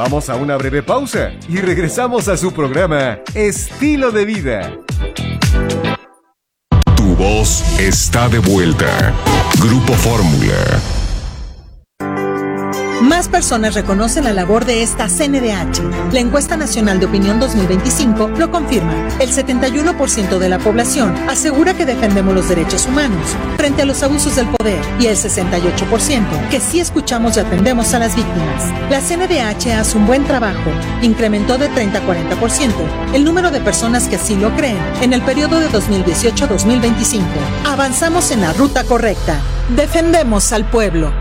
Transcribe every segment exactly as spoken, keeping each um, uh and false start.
Vamos a una breve pausa y regresamos a su programa Estilo de Vida. Tu voz está de vuelta. Grupo Fórmula. Más personas reconocen la labor de esta C N D H. La encuesta nacional de opinión dos mil veinticinco lo confirma. El setenta y uno por ciento de la población asegura que defendemos los derechos humanos frente a los abusos del poder y el sesenta y ocho por ciento que sí escuchamos y atendemos a las víctimas. La C N D H hace un buen trabajo. Incrementó de treinta a cuarenta por ciento el número de personas que así lo creen en el periodo de dos mil dieciocho a dos mil veinticinco. Avanzamos en la ruta correcta. Defendemos al pueblo.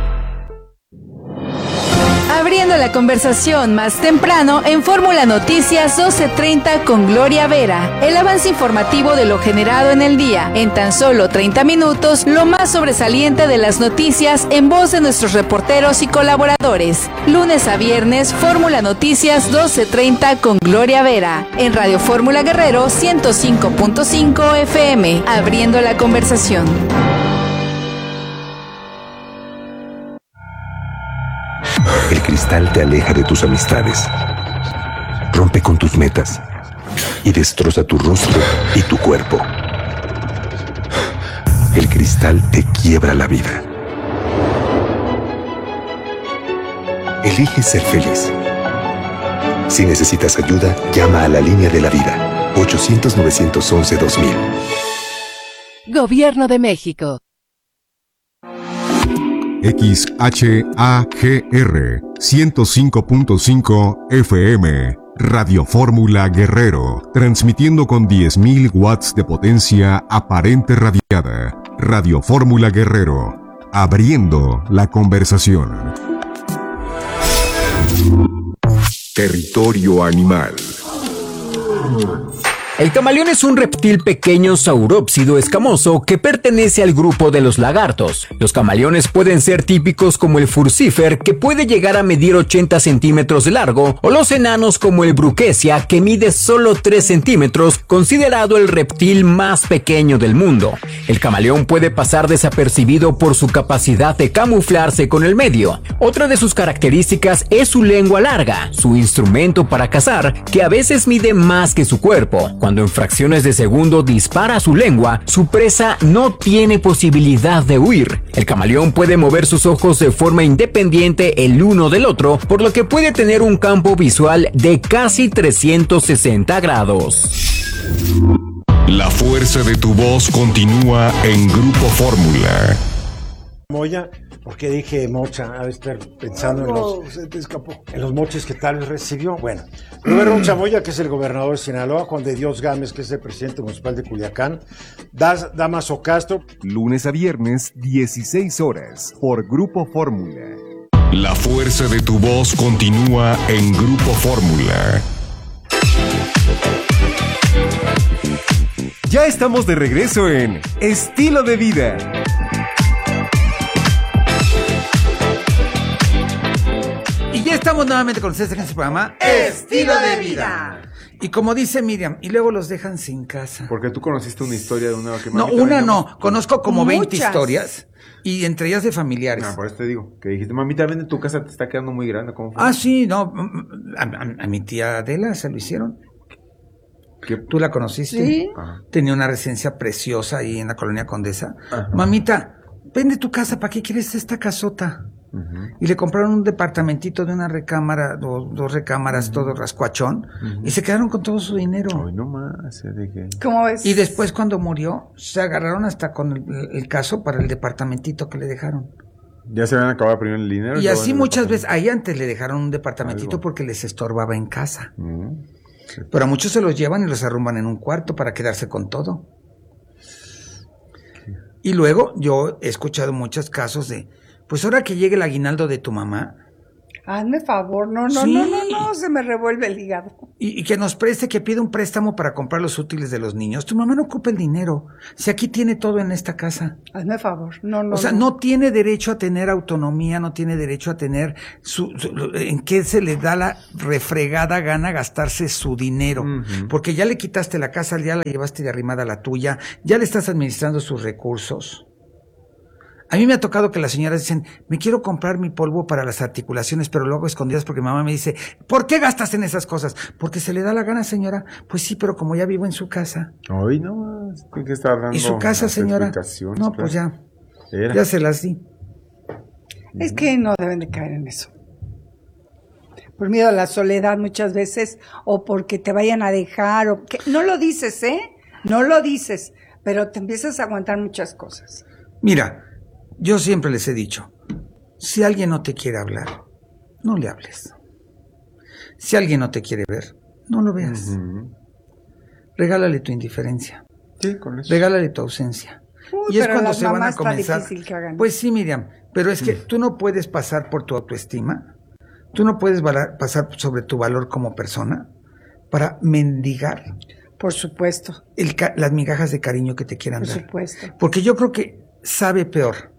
Abriendo la conversación más temprano en Fórmula Noticias doce treinta con Gloria Vera. El avance informativo de lo generado en el día. En tan solo treinta minutos, lo más sobresaliente de las noticias en voz de nuestros reporteros y colaboradores. Lunes a viernes, Fórmula Noticias doce treinta con Gloria Vera. En Radio Fórmula Guerrero ciento cinco punto cinco F M. Abriendo la conversación. El cristal te aleja de tus amistades, rompe con tus metas y destroza tu rostro y tu cuerpo. El cristal te quiebra la vida. Elige ser feliz. Si necesitas ayuda, llama a la línea de la vida, ochocientos, novecientos once, dos mil. Gobierno de México. X H A G R ciento cinco punto cinco F M, Radio Fórmula Guerrero, transmitiendo con diez mil watts de potencia aparente radiada. Radio Fórmula Guerrero, abriendo la conversación. Territorio animal. El camaleón es un reptil pequeño saurópsido escamoso que pertenece al grupo de los lagartos. Los camaleones pueden ser típicos como el furcifer, que puede llegar a medir ochenta centímetros de largo, o los enanos como el bruquesia, que mide solo tres centímetros, considerado el reptil más pequeño del mundo. El camaleón puede pasar desapercibido por su capacidad de camuflarse con el medio. Otra de sus características es su lengua larga, su instrumento para cazar, que a veces mide más que su cuerpo. Cuando en fracciones de segundo dispara su lengua, su presa no tiene posibilidad de huir. El camaleón puede mover sus ojos de forma independiente el uno del otro, por lo que puede tener un campo visual de casi trescientos sesenta grados. La fuerza de tu voz continúa en Grupo Fórmula. Moya, porque dije mocha, a estar pensando en los, se te escapó. en los moches que tal vez recibió. Bueno, Roberto Chamoya, que es el gobernador de Sinaloa, Juan de Dios Gámez, que es el presidente municipal de Culiacán, Das, Damaso Castro. Lunes a viernes, dieciséis horas, por Grupo Fórmula. La fuerza de tu voz continúa en Grupo Fórmula. Ya estamos de regreso en Estilo de Vida. Y ya estamos nuevamente con ustedes en este programa Estilo de Vida. Y como dice Miriam, y luego los dejan sin casa. Porque tú conociste una historia de una que No, mamita una vendemos. no, conozco como Muchas. veinte historias, y entre ellas de familiares. No, por eso te digo, que dijiste, mamita, vende tu casa, te está quedando muy grande. ¿Cómo fue? Ah, sí, no, a, a- a mi tía Adela se lo hicieron. ¿Qué? ¿Tú la conociste? Sí. Ajá. Tenía una residencia preciosa ahí en la colonia Condesa. Ajá. Mamita, vende tu casa, ¿para qué quieres esta casota? Uh-huh. Y le compraron un departamentito de una recámara, do- dos recámaras, todo rascuachón, Ujú. y se quedaron con todo su dinero. Ay, no más, eh, de que... ¿Cómo ves? Y después, cuando murió, se agarraron hasta con el, el caso para el departamentito que le dejaron. Ya se van a acabar primero el dinero. Y luego así el muchas veces, departamento. ahí antes le dejaron un departamentito Algo. porque les estorbaba en casa. Mm. Sí. Pero a muchos se los llevan y los arrumban en un cuarto para quedarse con todo. Y luego yo he escuchado muchos casos de, pues ahora que llegue el aguinaldo de tu mamá, Hazme favor, no, no, Sí. no, no, no, se me revuelve el hígado. y, y que nos preste, que pida un préstamo para comprar los útiles de los niños. Tu mamá no ocupa el dinero. Si aquí tiene todo en esta casa. Hazme favor, no, no. O sea, no tiene derecho a tener autonomía, no tiene derecho a tener su, su- en qué se le da la refregada gana gastarse su dinero. Ujú. Porque ya le quitaste la casa, ya la llevaste de arrimada a la tuya, ya le estás administrando sus recursos. A mí me ha tocado que las señoras dicen, me quiero comprar mi polvo para las articulaciones, pero lo hago escondidas porque mi mamá me dice, ¿por qué gastas en esas cosas? Porque se le da la gana, señora. Pues sí, pero como ya vivo en su casa. Hoy no, tiene que estar dando. ¿Y su casa, señora? No, pues ya. Era. Ya se las di. Es que no deben de caer en eso. Por miedo a la soledad muchas veces, o porque te vayan a dejar, o que no lo dices, ¿eh? No lo dices, pero te empiezas a aguantar muchas cosas. Mira, yo siempre les he dicho, si alguien no te quiere hablar, no le hables. Si alguien no te quiere ver, no lo veas. Uh-huh. Regálale tu indiferencia. Sí, con eso. Regálale tu ausencia. Uy, y es pero cuando las se van a mamás comenzar. está difícil que hagan. Pues sí, Miriam, pero es que uh-huh. tú no puedes pasar por tu autoestima, tú no puedes valar, pasar sobre tu valor como persona para mendigar. Por supuesto. El, las migajas de cariño que te quieran por dar. Por supuesto. Porque yo creo que sabe peor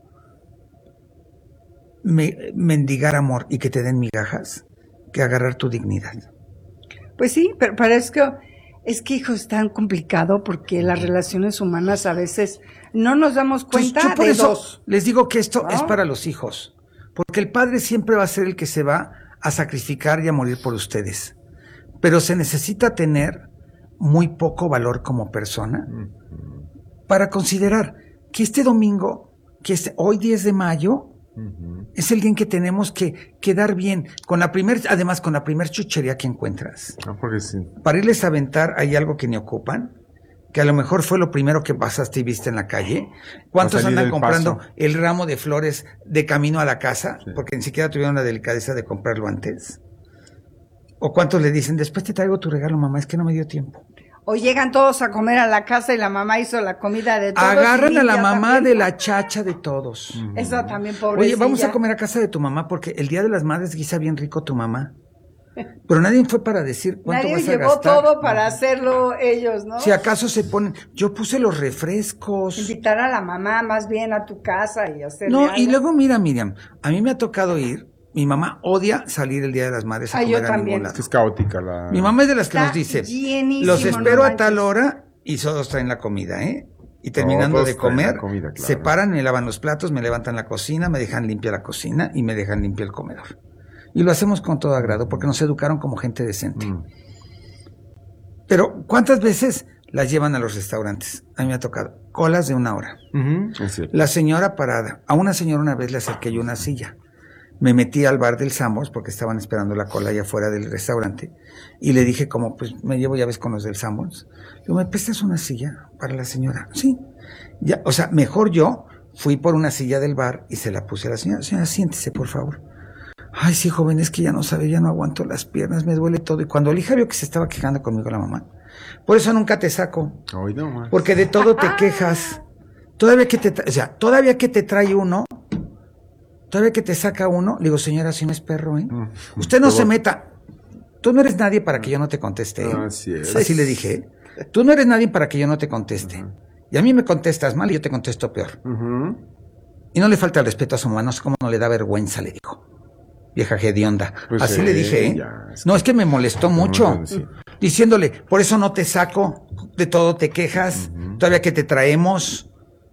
me, mendigar amor y que te den migajas que agarrar tu dignidad. Pues sí, pero, pero es que es que hijo es tan complicado porque las relaciones humanas a veces no nos damos cuenta. Entonces, yo por de eso dos. Les digo que esto ¿No? es para los hijos, porque el padre siempre va a ser el que se va a sacrificar y a morir por ustedes, pero se necesita tener muy poco valor como persona uh-huh. para considerar que este domingo, que este, hoy diez de mayo, uh-huh. es el día en que tenemos que quedar bien, con la primer, además con la primer chuchería que encuentras. Ah, porque sí. Para irles a aventar ahí algo que ni ocupan, que a lo mejor fue lo primero que pasaste y viste en la calle. ¿Cuántos andan comprando paso? El ramo de flores de camino a la casa? Sí. Porque ni siquiera tuvieron la delicadeza de comprarlo antes. ¿O cuántos le dicen, después te traigo tu regalo, mamá, es que no me dio tiempo? O llegan todos a comer a la casa y la mamá hizo la comida de todos. Agarran a la mamá también. De la chacha de todos. Uh-huh. Eso también, pobrecilla. Oye, vamos a comer a casa de tu mamá porque el Día de las Madres guisa bien rico tu mamá. Pero nadie fue para decir cuánto nadie vas a llevó gastar. todo para hacerlo ellos, ¿no? Si acaso se ponen, yo puse los refrescos. Invitar a la mamá más bien a tu casa y hacerle No, algo. Y luego mira, Miriam, a mí me ha tocado ir. Mi mamá odia salir el Día de las Madres a ah, comer yo a también. ningún lado. Es caótica la... Mi mamá es de las que Está nos dice, llenísimo, los espero no a tal hora y todos traen la comida, ¿eh? Y terminando Todos de comer, comida, claro. se paran, me lavan los platos, me levantan la cocina, me dejan limpia la cocina y me dejan limpio el comedor. Y lo hacemos con todo agrado porque nos educaron como gente decente. Mm. Pero, ¿cuántas veces las llevan a los restaurantes? A mí me ha tocado colas de una hora. Uh-huh. Sí. La señora parada. A una señora una vez le acerqué yo una silla. Me metí al bar del Samos porque estaban esperando la cola allá afuera del restaurante y le dije como, pues me llevo ya ves con los del Samos. Digo, ¿me prestas una silla para la señora? Sí. Ya, o sea, mejor yo fui por una silla del bar y se la puse a la señora. Señora, siéntese, por favor. Ay, sí, joven, es que ya no sabe, ya no aguanto las piernas, me duele todo. Y cuando el hija vio que se estaba quejando conmigo la mamá, por eso nunca te saco. Ay, no, man. Porque de todo te quejas. Todavía que te, o sea, todavía que te trae uno, todavía que te saca uno, le digo, señora, si no es perro, ¿eh? Mm, Usted no todo. Se meta. Tú no eres nadie para que yo no te conteste. ¿eh? Así es. Así le dije, ¿eh? Tú no eres nadie para que yo no te conteste. Uh-huh. Y a mí me contestas mal y yo te contesto peor. Uh-huh. Y no le falta el respeto a su mamá, no sé cómo no le da vergüenza, le dijo. Vieja hedionda. Pues así sí, le dije, ¿eh? Ya, es no, es que me molestó no, mucho. No, sí. Diciéndole, por eso no te saco, de todo te quejas, uh-huh. todavía que te traemos.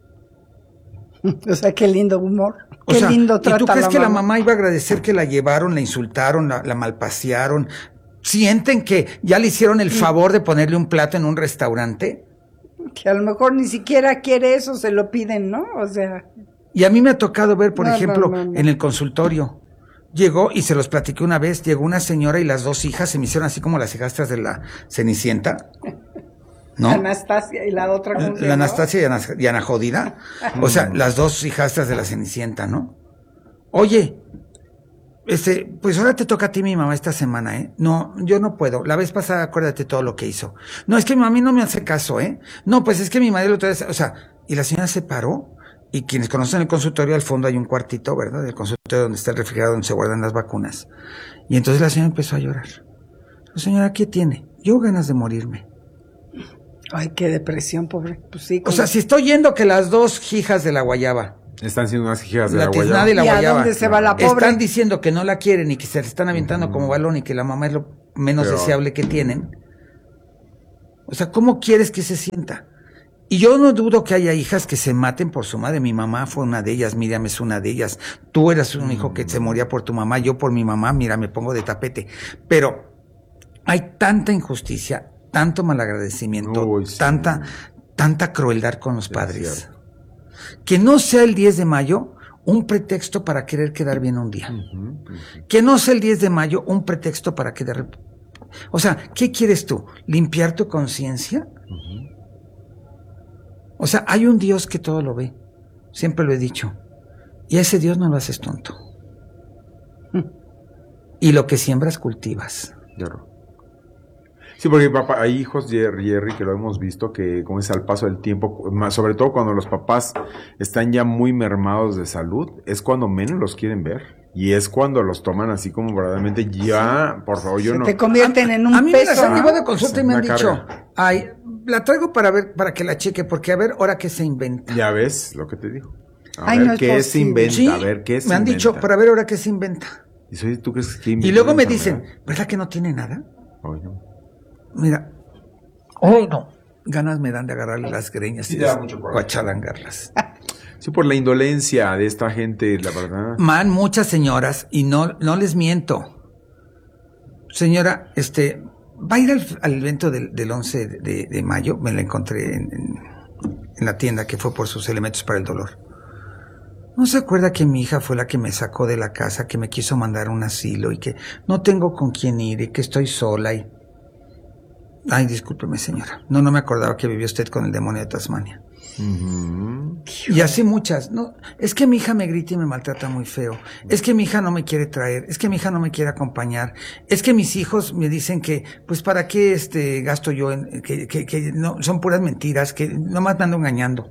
O sea, qué lindo humor. O qué sea, lindo trata ¿y tú crees la que mamá? la mamá iba a agradecer que la llevaron, la insultaron, la, la malpasearon? ¿Sienten que ya le hicieron el favor de ponerle un plato en un restaurante? Que a lo mejor ni siquiera quiere eso, se lo piden, ¿no? O sea... Y a mí me ha tocado ver, por no, ejemplo, no, no, no. en el consultorio. Llegó, y se los platiqué una vez, llegó una señora y las dos hijas se me hicieron así como las hijastras de la Cenicienta. ¿No? Anastasia y la otra. ¿cómo se La llama? Anastasia y Ana, y Ana Jodida. O sea, las dos hijastras de la Cenicienta, ¿no? Oye, este, pues ahora te toca a ti mi mamá esta semana, ¿eh? No, yo no puedo. La vez pasada, acuérdate todo lo que hizo. No, es que mi mami no me hace caso, ¿eh? No, pues es que mi madre lo trae, o sea, y la señora se paró. Y quienes conocen el consultorio, al fondo hay un cuartito, ¿verdad? El consultorio donde está el refrigerador, donde se guardan las vacunas. Y entonces la señora empezó a llorar. La señora, ¿qué tiene? Yo ganas de morirme. Ay, qué depresión, pobre. Pues sí. O sea, si estoy oyendo que las dos hijas de la guayaba, están siendo unas hijas de la, la tiznada guayaba. y la ¿Y a guayaba, dónde se va la pobre? están diciendo que no la quieren y que se la están aventando uh-huh. como balón y que la mamá es lo menos Pero... deseable que tienen. O sea, ¿cómo quieres que se sienta? Y yo no dudo que haya hijas que se maten por su madre. Mi mamá fue una de ellas, Miriam es una de ellas. Tú eras un hijo que se moría por tu mamá, yo por mi mamá, mira, me pongo de tapete. Pero hay tanta injusticia, tanto malagradecimiento, Uy, sí. tanta, tanta crueldad con los padres. Que no sea el diez de mayo un pretexto para querer quedar bien un día. Uh-huh, uh-huh. Que no sea el diez de mayo un pretexto para quedar... O sea, ¿qué quieres tú? ¿Limpiar tu conciencia? Uh-huh. O sea, hay un Dios que todo lo ve. Siempre lo he dicho. Y a ese Dios no lo haces tonto. Y lo que siembras, cultivas. Claro. Sí, porque papá, hay hijos, Jerry, Jerry, que lo hemos visto, que como es al paso del tiempo, sobre todo cuando los papás están ya muy mermados de salud, es cuando menos los quieren ver. Y es cuando los toman así como verdaderamente ya, por favor, yo Se no... te convierten en un a mí peso. me las han llevado de consulta y me han Una dicho, carga. ay, la traigo para ver, para que la cheque, porque a ver, ahora qué se inventa. Ya ves lo que te digo. A Ay, ver no es qué se posible. inventa, Sí, a ver qué se me han inventa. dicho, para ver ahora qué se inventa. ¿Y soy, tú crees que Y luego me dicen, ¿verdad que no tiene nada? Ay, no. Mira, hoy no. Ganas me dan de agarrarle las greñas Sí, y da mucho coraje. guachalangarlas. Sí, por la indolencia de esta gente, la verdad. Man, muchas señoras, y no, no les miento. Señora, este, va a ir al, al evento del, del once de, de mayo, me la encontré en, en, en la tienda que fue por sus elementos para el dolor. ¿No se acuerda que mi hija fue la que me sacó de la casa, que me quiso mandar a un asilo y que no tengo con quién ir y que estoy sola y... Ay, discúlpeme, señora. No, no me acordaba que vivía usted con el demonio de Tasmania. Uh-huh. Y así muchas. No, es que mi hija me grita y me maltrata muy feo. Es que mi hija no me quiere traer. Es que mi hija no me quiere acompañar. Es que mis hijos me dicen que, pues, ¿para qué este gasto yo en, que, que, que no, son puras mentiras, que nomás me ando engañando?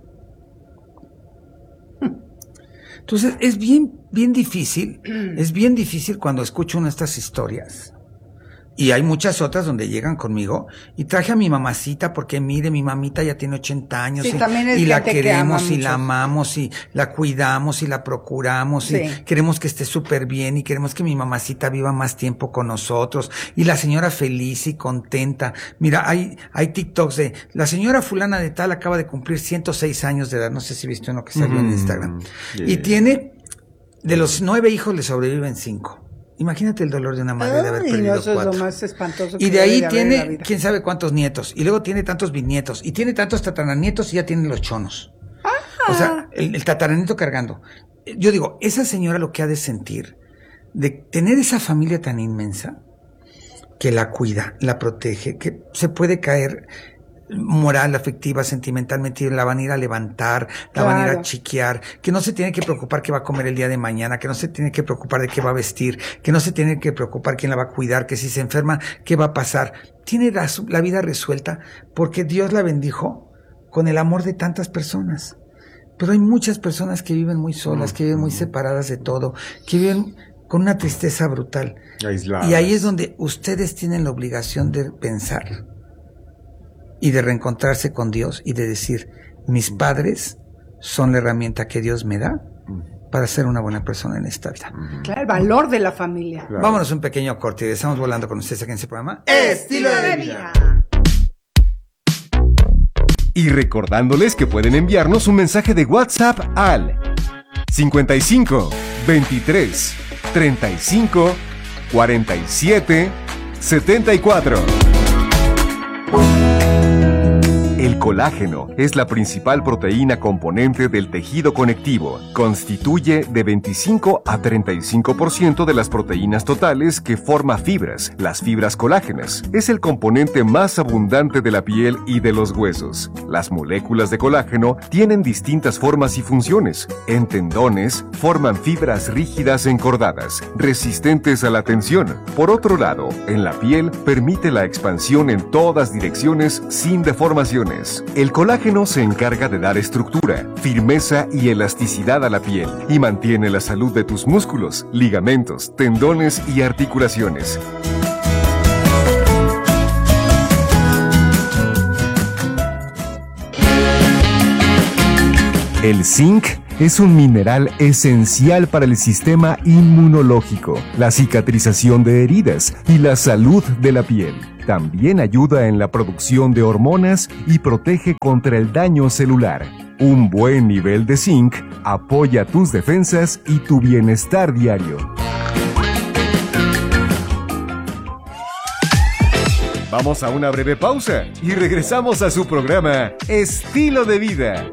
Entonces, es bien, bien difícil, es bien difícil cuando escucho una de estas historias. Y hay muchas otras donde llegan conmigo y traje a mi mamacita porque mire, mi mamita ya tiene ochenta años Sí, y, también es y la gente que queremos ama y mucho. la amamos y la cuidamos y la procuramos Sí. y queremos que esté súper bien y queremos que mi mamacita viva más tiempo con nosotros y la señora feliz y contenta. Mira, hay, hay TikToks de la señora fulana de tal acaba de cumplir ciento seis años de edad, no sé si viste uno que salió Mm, en Instagram. yeah. Y tiene, de los nueve hijos le sobreviven cinco. Imagínate el dolor de una madre de haber Ay, perdido no, eso cuatro. es lo más espantoso. Y que de ahí debe haber en la tiene vida. quién sabe cuántos nietos. Y luego tiene tantos bisnietos. Y tiene tantos tataranietos y ya tiene los chonos. Ah. O sea, el, el tataranieto cargando. Yo digo, esa señora lo que ha de sentir, de tener esa familia tan inmensa, que la cuida, la protege, que se puede caer moral, afectiva, sentimentalmente, la van a ir a levantar, la van a ir a Claro. chiquear, que no se tiene que preocupar qué va a comer el día de mañana, que no se tiene que preocupar de qué va a vestir, que no se tiene que preocupar quién la va a cuidar, que si se enferma, qué va a pasar. Tiene la, la vida resuelta porque Dios la bendijo con el amor de tantas personas. Pero hay muchas personas que viven muy solas, que viven muy separadas de todo, que viven con una tristeza brutal. Aisladas. Y ahí es donde ustedes tienen la obligación de pensar y de reencontrarse con Dios y de decir, mis padres son la herramienta que Dios me da para ser una buena persona en esta vida. Claro, el valor de la familia. Claro. Vámonos un pequeño corte y estamos volando con ustedes aquí en este programa. Estilo de vida. Y recordándoles que pueden enviarnos un mensaje de WhatsApp al cincuenta y cinco, veintitrés, treinta y cinco, cuarenta y siete, setenta y cuatro. El colágeno es la principal proteína componente del tejido conectivo. Constituye de veinticinco a treinta y cinco por ciento de las proteínas totales que forma fibras, las fibras colágenas. Es el componente más abundante de la piel y de los huesos. Las moléculas de colágeno tienen distintas formas y funciones. En tendones, forman fibras rígidas encordadas, resistentes a la tensión. Por otro lado, en la piel permite la expansión en todas direcciones sin deformaciones. El colágeno se encarga de dar estructura, firmeza y elasticidad a la piel y mantiene la salud de tus músculos, ligamentos, tendones y articulaciones. El zinc es un mineral esencial para el sistema inmunológico, la cicatrización de heridas y la salud de la piel. También ayuda en la producción de hormonas y protege contra el daño celular. Un buen nivel de zinc apoya tus defensas y tu bienestar diario. Vamos a una breve pausa y regresamos a su programa Estilo de Vida.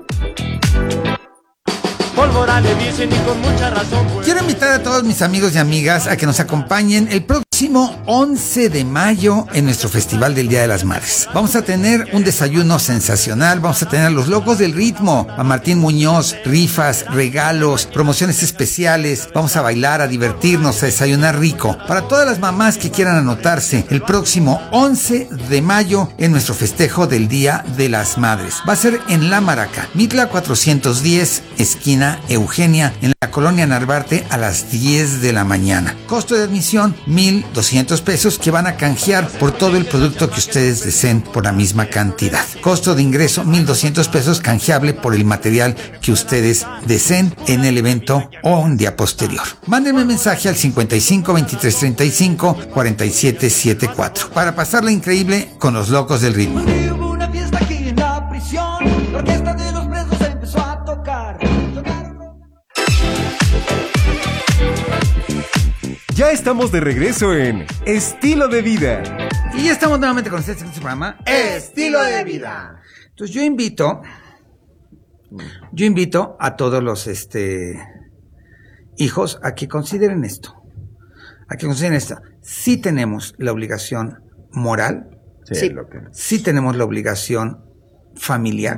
Pólvora le dicen y con mucha razón, pues. Quiero invitar a todos mis amigos y amigas a que nos acompañen el próximo once de mayo en nuestro Festival del Día de las Madres. Vamos a tener un desayuno sensacional, vamos a tener a los locos del ritmo, a Martín Muñoz, rifas, regalos, promociones especiales, vamos a bailar, a divertirnos, a desayunar rico. Para todas las mamás que quieran anotarse, el próximo once de mayo en nuestro festejo del Día de las Madres. Va a ser en La Maraca, Mitla cuatrocientos diez, esquina Eugenia, en la colonia Narvarte, a las diez de la mañana. Costo de admisión, mil doscientos pesos, que van a canjear por todo el producto que ustedes deseen por la misma cantidad. Costo de ingreso, mil doscientos pesos, canjeable por el material que ustedes deseen en el evento o un día posterior. Mándenme mensaje al cincuenta y cinco, veintitrés, treinta y cinco, cuarenta y siete setenta y cuatro para pasarla increíble con los locos del ritmo. Hubo una fiesta aquí en la prisión, la orquesta de los presos empezó a tocar. Ya estamos de regreso en Estilo de Vida. Y ya estamos nuevamente con este programa Estilo de Vida. Entonces yo invito, yo invito a todos los este hijos a que consideren esto, a que consideren esto. Sí tenemos la obligación moral, Sí, sí, lo que- sí tenemos la obligación familiar,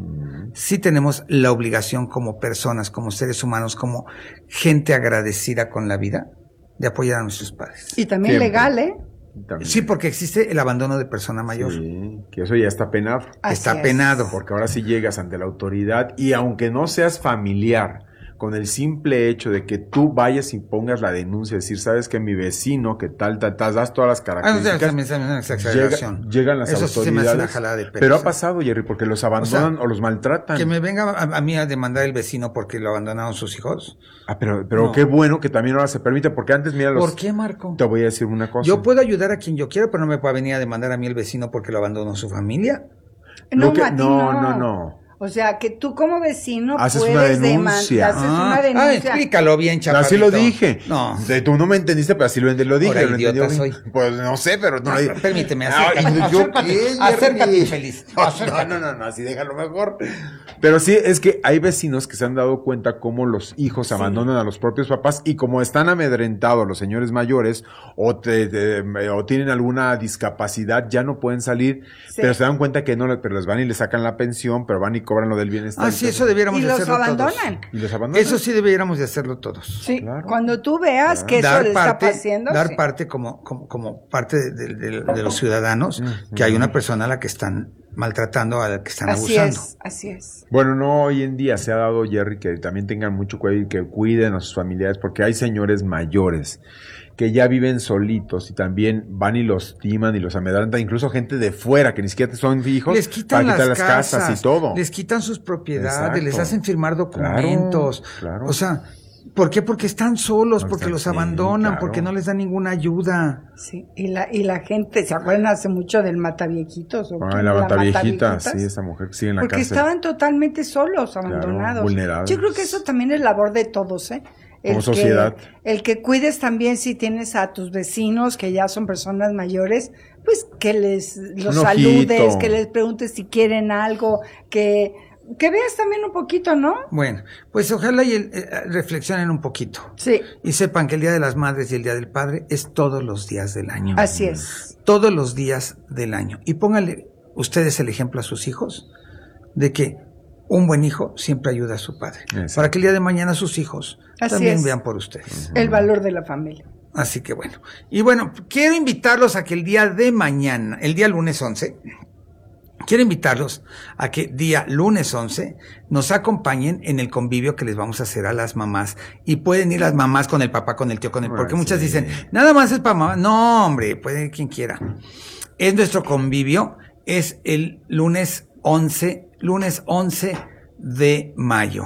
sí tenemos la obligación como personas, como seres humanos, como gente agradecida con la vida, de apoyar a nuestros padres. Y también Siempre. legal, ¿eh? También. Sí, porque existe el abandono de persona mayor. Sí, que eso ya está penado. Así Está es. penado. Porque ahora sí llegas ante la autoridad y aunque no seas familiar, con el simple hecho de que tú vayas y pongas la denuncia, decir, sabes que mi vecino, que tal, tal, tal, das todas las Ah, no, características, también es una exageración. llega- llegan las Eso sí se me hace autoridades. una jalada de pelos, pero ha ¿eh? pasado, Jerry, porque los abandonan o, O sea, los maltratan. Que me venga a, a mí a demandar el vecino porque lo abandonaron sus hijos. Ah, pero, pero No. qué bueno que también ahora se permite, porque antes, mira, los... ¿Por qué, Marco? Te voy a decir una cosa. Yo puedo ayudar a quien yo quiera, pero no me puede venir a demandar a mí el vecino porque lo abandonó su familia. No, Lo que- Mati, no, no, no, no. O sea, que tú como vecino Haces puedes una denuncia. demandar, haces Ah, una ah, denuncia. explícalo bien, chaparrito. Así lo dije. No. De- Tú no me entendiste, pero así lo, lo dije. Ahora, lo idiota entendió bien. soy. Pues no sé, pero no Ah, lo dije. permíteme, Ay, acércate, ¿yo acércate, qué, Jerry? acércate, infeliz. No, no, no, no, así déjalo mejor. Pero sí, es que hay vecinos que se han dado cuenta cómo los hijos abandonan a los propios papás y como están amedrentados los señores mayores o, te- te- o tienen alguna discapacidad, ya no pueden salir, Sí. pero se dan cuenta que no, le- pero les van y les sacan la pensión, pero van y cobran lo del bienestar. Ah, sí, Entonces- eso debiéramos Y de los hacerlo abandonan. Y los abandonan. todos. Eso sí debiéramos de hacerlo todos. Sí, Claro. cuando tú veas que eso le está pasando. dar sí. parte como, como, como parte de, de- de los ciudadanos, que hay una persona a la que están maltratando, a la que están Así abusando. es, así es. Bueno, no, hoy en día se ha dado, Jerry, que también tengan mucho cuidado y que cuiden a sus familiares, porque hay señores mayores que ya viven solitos y también van y los timan y los amedrantan, incluso gente de fuera que ni siquiera son hijos, Les quitan para quitar las, las casas, casas y todo. les quitan sus propiedades, Exacto. les hacen firmar documentos. Claro, claro. O sea, ¿por qué? Porque están solos, No, porque están- los sí, abandonan, claro. porque no les dan ninguna ayuda. Sí, y la, y la gente, ¿se acuerdan hace mucho del Mataviejitos? ¿O Ah, qué? la mataviejita, Mataviejitas? sí, esa mujer que sigue en la Porque cárcel. estaban totalmente solos, abandonados. vulnerables. Yo creo que eso también es labor de todos, ¿eh? El Como sociedad. Que, el que cuides también si tienes a tus vecinos que ya son personas mayores, pues que les los Un saludes, ojito. que les preguntes si quieren algo, que, que veas también un poquito, ¿no? Bueno, pues ojalá y el- eh, reflexionen un poquito. Sí, Y sepan que el Día de las Madres y el Día del Padre es todos los días del año. así es. Todos los días del año. Y pónganle ustedes el ejemplo a sus hijos de que un buen hijo siempre ayuda a su padre. Exacto. Para que el día de mañana sus hijos Así también es. vean por ustedes. El valor de la familia. Así que bueno. Y bueno, quiero invitarlos a que el día de mañana, el día lunes once, quiero invitarlos a que día lunes once nos acompañen en el convivio que les vamos a hacer a las mamás. Y pueden ir las mamás con el papá, con el tío, con el... Porque Ah, muchas sí. dicen, nada más es para mamá. No, hombre, puede ir quien quiera. Es nuestro convivio, es el lunes once, lunes once de mayo.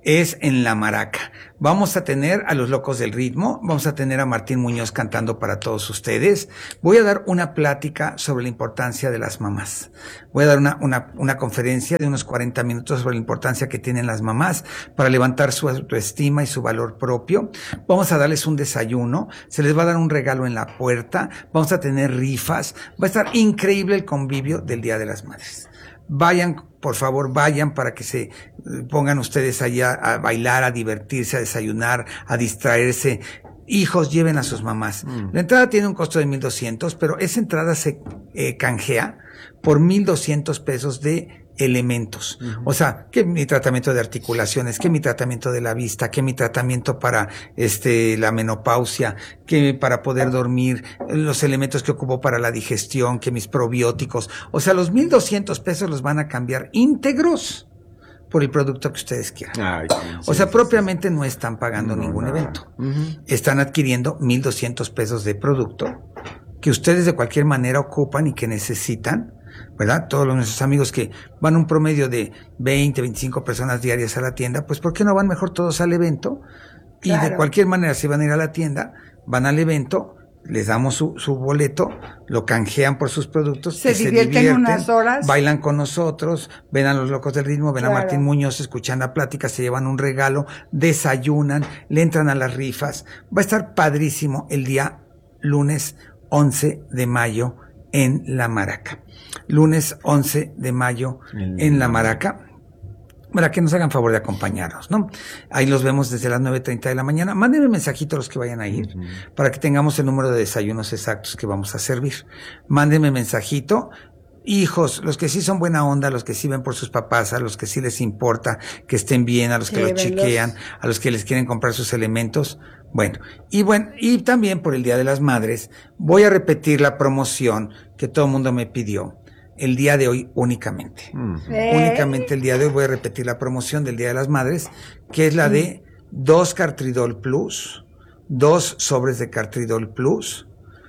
es en La Maraca. Vamos a tener a los Locos del Ritmo, vamos a tener a Martín Muñoz cantando para todos ustedes. Voy a dar una plática sobre la importancia de las mamás. Voy a dar una, una, una conferencia de unos cuarenta minutos sobre la importancia que tienen las mamás para levantar su autoestima y su valor propio. Vamos a darles un desayuno, se les va a dar un regalo en la puerta, vamos a tener rifas, va a estar increíble el convivio del Día de las Madres. Vayan, por favor, vayan para que se pongan ustedes allá a bailar, a divertirse, a desayunar, a distraerse. Hijos, lleven a sus mamás. Mm. La entrada tiene un costo de mil doscientos, pero esa entrada se eh, canjea por mil doscientos pesos de elementos. Uh-huh. O sea, que mi tratamiento de articulaciones, que mi tratamiento de la vista, que mi tratamiento para este la menopausia, que para poder dormir, los elementos que ocupo para la digestión, que mis probióticos. O sea, los mil doscientos pesos los van a cambiar íntegros por el producto que ustedes quieran. Ay, sí, o sea, sí, propiamente sí. no están pagando no, ningún nada. evento. Uh-huh. Están adquiriendo mil doscientos pesos de producto que ustedes de cualquier manera ocupan y que necesitan, ¿verdad? Todos los, nuestros amigos que van un promedio de veinte, veinticinco personas diarias a la tienda, pues ¿por qué no van mejor todos al evento? Y claro. de cualquier manera, si van a ir a la tienda, van al evento, les damos su, su boleto, lo canjean por sus productos, se, divierten, se divierten unas horas, bailan con nosotros, ven a los Locos del Ritmo, ven claro. a Martín Muñoz, escuchan la plática, se llevan un regalo, desayunan, le entran a las rifas. Va a estar padrísimo el día lunes once de mayo en La Maraca. Lunes once de mayo en La Maraca, para que nos hagan favor de acompañarnos, ¿no? Ahí los vemos desde las nueve treinta de la mañana. Mándenme mensajito a los que vayan a ir, uh-huh. para que tengamos el número de desayunos exactos que vamos a servir. Mándenme mensajito. Hijos, los que sí son buena onda, los que sí ven por sus papás, a los que sí les importa que estén bien, a los que sí, lo chequean, a los que les quieren comprar sus elementos. Bueno, y bueno, y también por el Día de las Madres, voy a repetir la promoción que todo el mundo me pidió. El día de hoy únicamente. Mm. ¿Eh? Únicamente el día de hoy voy a repetir la promoción del Día de las Madres, que es la de dos Cartridol Plus, dos sobres de Cartridol Plus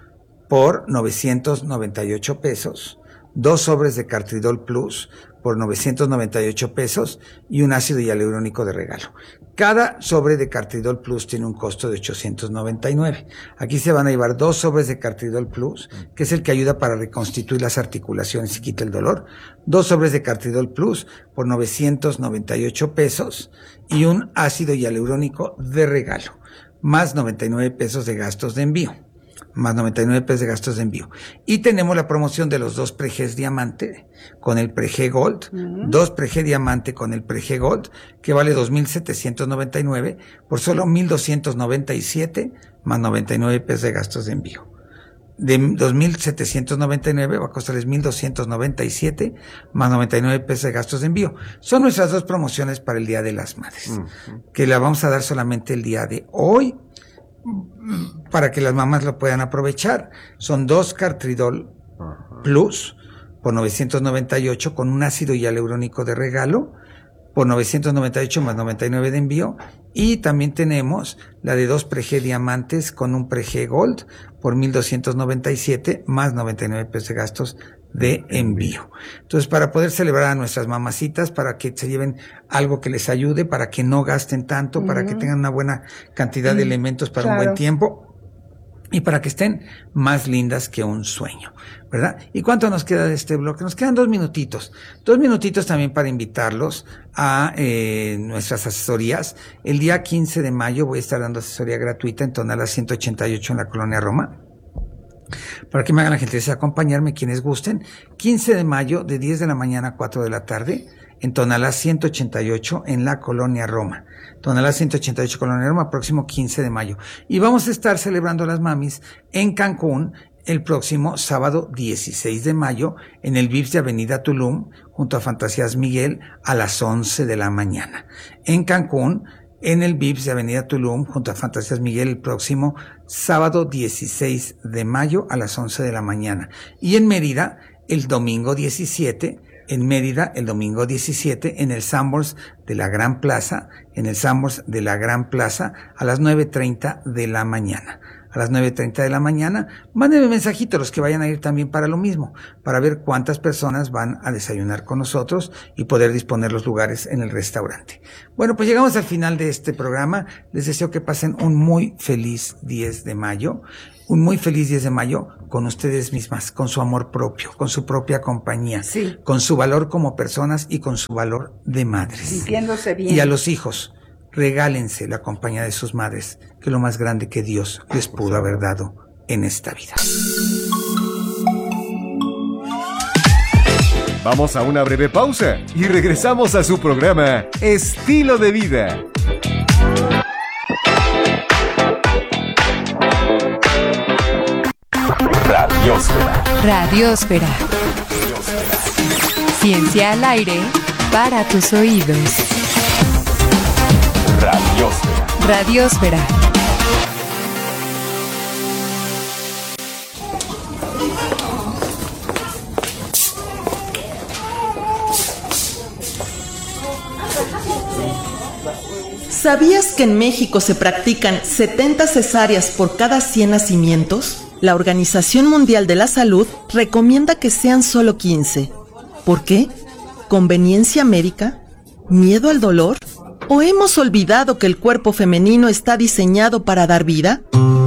por novecientos noventa y ocho pesos, dos sobres de Cartridol Plus por novecientos noventa y ocho pesos y un ácido hialurónico de regalo. Cada sobre de Cartridol Plus tiene un costo de ochocientos noventa y nueve. Aquí se van a llevar dos sobres de Cartridol Plus, que es el que ayuda para reconstituir las articulaciones y quita el dolor. Dos sobres de Cartridol Plus por novecientos noventa y ocho pesos y un ácido hialurónico de regalo, más noventa y nueve pesos de gastos de envío. Más noventa y nueve pesos de gastos de envío. Y tenemos la promoción de los dos Pre-Gs Diamante con el Pre-G Gold, uh-huh. dos Pre-G Diamante con el Pre-G Gold, que vale dos mil setecientos noventa y nueve por solo mil doscientos noventa y siete más noventa y nueve pesos de gastos de envío. De dos mil setecientos noventa y nueve va a costarles mil doscientos noventa y siete más noventa y nueve pesos de gastos de envío. Son nuestras dos promociones para el Día de las Madres, uh-huh. que la vamos a dar solamente el día de hoy, para que las mamás lo puedan aprovechar. Son dos Cartridol uh-huh. Plus por novecientos noventa y ocho con un ácido hialurónico de regalo por novecientos noventa y ocho más noventa y nueve de envío. Y también tenemos la de dos Pre-G Diamantes con un Pre-G Gold por mil doscientos noventa y siete más noventa y nueve pesos de gastos de envío. Entonces, para poder celebrar a nuestras mamacitas, para que se lleven algo que les ayude, para que no gasten tanto, uh-huh. para que tengan una buena cantidad de uh-huh. elementos para claro. un buen tiempo y para que estén más lindas que un sueño, ¿verdad? ¿Y cuánto nos queda de este bloque? Nos quedan dos minutitos. Dos minutitos también para invitarlos a eh, nuestras asesorías. El día quince de mayo voy a estar dando asesoría gratuita en Tonalá ciento ochenta y ocho en la Colonia Roma. Para que me hagan la gentileza de acompañarme quienes gusten. quince de mayo de diez de la mañana a cuatro de la tarde en Tonalá ciento ochenta y ocho en la Colonia Roma. Tonalá ciento ochenta y ocho Colonia Roma, próximo quince de mayo. Y vamos a estar celebrando las mamis en Cancún el próximo sábado dieciséis de mayo en el V I P S de Avenida Tulum junto a Fantasías Miguel a las once de la mañana. En Cancún, en el V I P S de Avenida Tulum, junto a Fantasías Miguel, el próximo sábado dieciséis de mayo a las once de la mañana. Y en Mérida, el domingo diecisiete, en Mérida, el domingo diecisiete, en el Sanborns de la Gran Plaza, en el Sanborns de la Gran Plaza, a las nueve treinta de la mañana. a las nueve treinta de la mañana. Mándenme mensajitos los que vayan a ir también para lo mismo, para ver cuántas personas van a desayunar con nosotros y poder disponer los lugares en el restaurante. Bueno, pues llegamos al final de este programa. Les deseo que pasen un muy feliz diez de mayo. Un muy feliz diez de mayo con ustedes mismas, con su amor propio, con su propia compañía, sí. con su valor como personas y con su valor de madres. Sintiéndose bien. Y a los hijos, regálense la compañía de sus madres, que es lo más grande que Dios les pudo haber dado en esta vida. Vamos a una breve pausa y regresamos a su programa Estilo de Vida. Radiósfera. Radiósfera. Ciencia al aire para tus oídos. Radiósfera. Radiósfera. ¿Sabías que en México se practican setenta cesáreas por cada cien nacimientos? La Organización Mundial de la Salud recomienda que sean solo quince. ¿Por qué? ¿Conveniencia médica? ¿Miedo al dolor? ¿O hemos olvidado que el cuerpo femenino está diseñado para dar vida?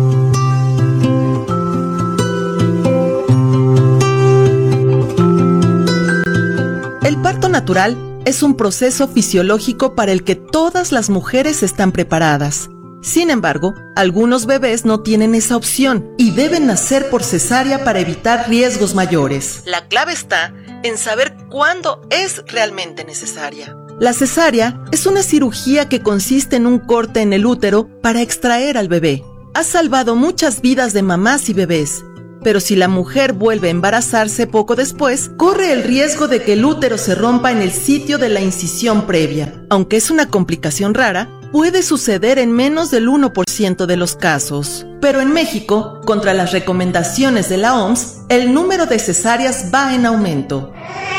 El parto natural es un proceso fisiológico para el que todas las mujeres están preparadas. Sin embargo, algunos bebés no tienen esa opción y deben nacer por cesárea para evitar riesgos mayores. La clave está en saber cuándo es realmente necesaria. La cesárea es una cirugía que consiste en un corte en el útero para extraer al bebé. Ha salvado muchas vidas de mamás y bebés, pero si la mujer vuelve a embarazarse poco después, corre el riesgo de que el útero se rompa en el sitio de la incisión previa. Aunque es una complicación rara, puede suceder en menos del uno por ciento de los casos. Pero en México, contra las recomendaciones de la O M S, el número de cesáreas va en aumento.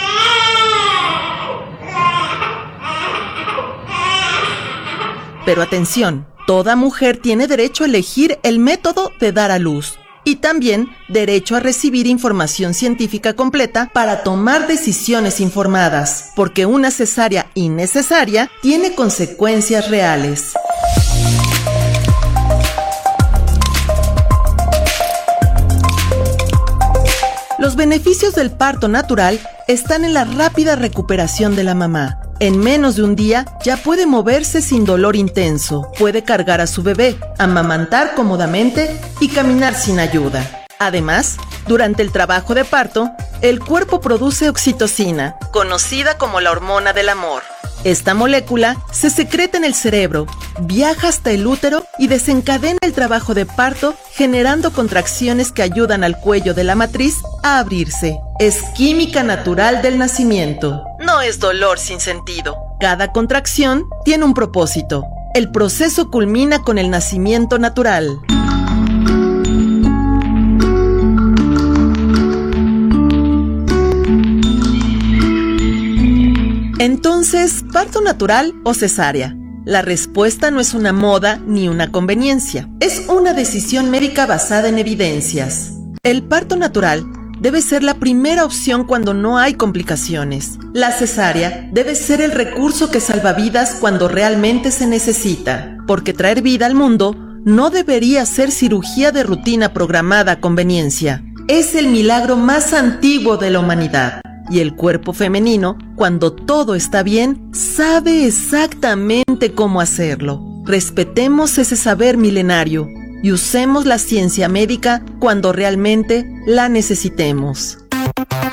Pero atención, toda mujer tiene derecho a elegir el método de dar a luz y también derecho a recibir información científica completa para tomar decisiones informadas, porque una cesárea innecesaria tiene consecuencias reales. Los beneficios del parto natural están en la rápida recuperación de la mamá. En menos de un día ya puede moverse sin dolor intenso, puede cargar a su bebé, amamantar cómodamente y caminar sin ayuda. Además, durante el trabajo de parto, el cuerpo produce oxitocina, conocida como la hormona del amor. Esta molécula se secreta en el cerebro, viaja hasta el útero y desencadena el trabajo de parto, generando contracciones que ayudan al cuello de la matriz a abrirse. Es química natural del nacimiento. No es dolor sin sentido. Cada contracción tiene un propósito. El proceso culmina con el nacimiento natural. Entonces, ¿parto natural o cesárea? La respuesta no es una moda ni una conveniencia. Es una decisión médica basada en evidencias. El parto natural debe ser la primera opción cuando no hay complicaciones. La cesárea debe ser el recurso que salva vidas cuando realmente se necesita, porque traer vida al mundo no debería ser cirugía de rutina programada a conveniencia. Es el milagro más antiguo de la humanidad. Y el cuerpo femenino, cuando todo está bien, sabe exactamente cómo hacerlo. Respetemos ese saber milenario y usemos la ciencia médica cuando realmente la necesitemos.